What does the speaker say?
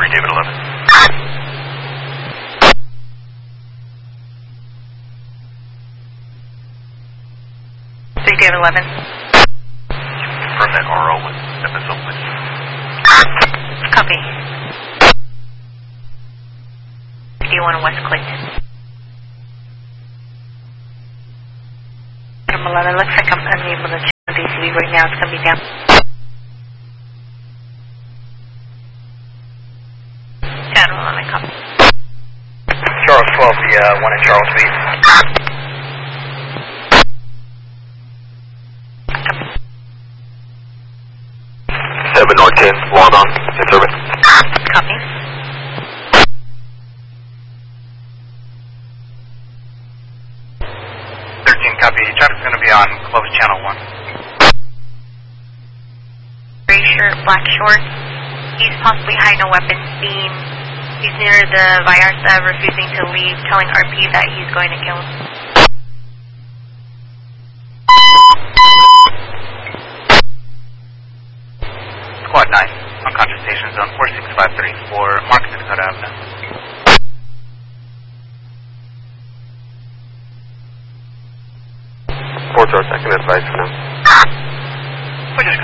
3 David 11. 3 David 11. Confirm that RO with FSO, please. Copy. 51 West Clayton. Adam 11, looks like I'm unable to check the DCV right now. It's going to be down. Adam 11, copy. Charles 12, the one in Charles Beach. 7 North 10, log on, in service. Copy. Copy. Traffic's going to be on closed channel 1. Gray shirt, black shorts. He's possibly hiding a weapons beam. He's near the Vallarta, refusing to leave, telling RP that he's going to kill him. Squad 9, unconscious station zone 46534, Mark Dakota Avenue. Ports are second advice for now. We just